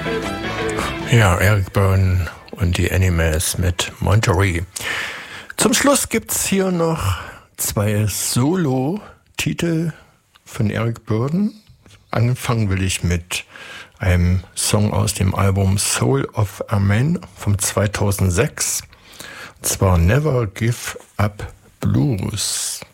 Ja, Eric Burdon und die Animals mit Monterey. Zum Schluss gibt's hier noch 2 Solo-Titel von Eric Burdon. Anfangen will ich mit einem Song aus dem Album Soul of a Man von 2006. Und zwar Never Give Up Blues.